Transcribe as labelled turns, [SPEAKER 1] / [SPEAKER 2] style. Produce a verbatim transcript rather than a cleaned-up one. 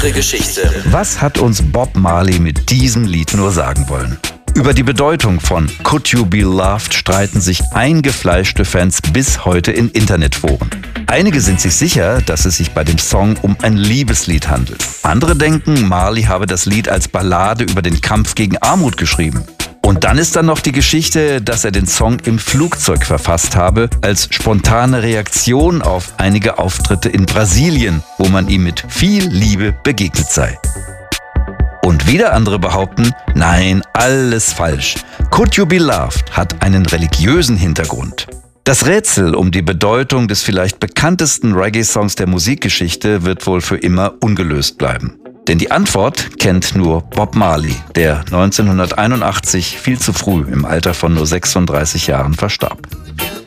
[SPEAKER 1] ihre Geschichte.
[SPEAKER 2] Was hat uns Bob Marley mit diesem Lied nur sagen wollen? Über die Bedeutung von Could You Be Loved streiten sich eingefleischte Fans bis heute in Internetforen. Einige sind sich sicher, dass es sich bei dem Song um ein Liebeslied handelt. Andere denken, Marley habe das Lied als Ballade über den Kampf gegen Armut geschrieben. Und dann ist da noch die Geschichte, dass er den Song im Flugzeug verfasst habe, als spontane Reaktion auf einige Auftritte in Brasilien, wo man ihm mit viel Liebe begegnet sei. Und wieder andere behaupten, nein, alles falsch. Could You Be Loved hat einen religiösen Hintergrund. Das Rätsel um die Bedeutung des vielleicht bekanntesten Reggae-Songs der Musikgeschichte wird wohl für immer ungelöst bleiben. Denn die Antwort kennt nur Bob Marley, der neunzehnhunderteinundachtzig viel zu früh im Alter von nur sechsunddreißig Jahren verstarb.